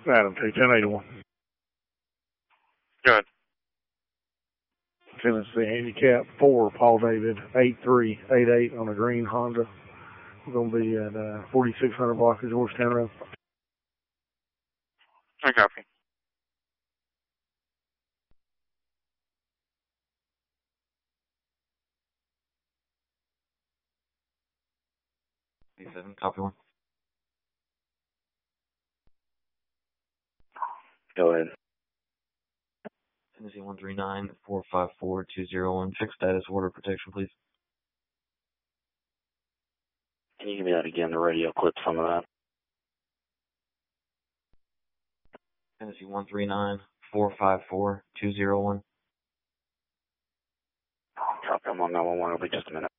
Adam 21081. Good. Tennessee Handicap 4, Paul David 8388 on a green Honda. We're going to be at 4600 block of Georgetown Road. I copy. A7, copy 1. Go ahead. Tennessee 139-454-201. Fixed status order protection, please. Can you give me that again, the radio clip, some of that? Tennessee 139-454-201. Copy, I'm on 911, it'll be just a minute.